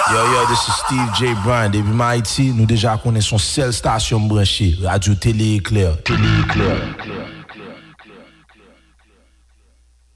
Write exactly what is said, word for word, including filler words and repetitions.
Yo, yo, this is Steve J. Bryan. Depuis Haïti, nous déjà connaissons son seule station branchée, Radio Télé Éclair. Télé Éclair.